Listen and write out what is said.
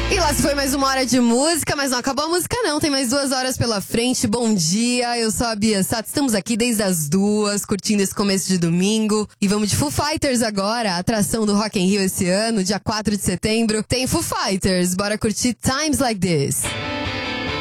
E lá se foi mais uma hora de música, mas não acabou a música não, tem mais 2 horas pela frente. Bom dia, eu sou a Bia Sato, estamos aqui desde as 2, curtindo esse começo de domingo. E vamos de Foo Fighters agora, a atração do Rock in Rio esse ano, dia 4 de setembro. Tem Foo Fighters, bora curtir Times Like This.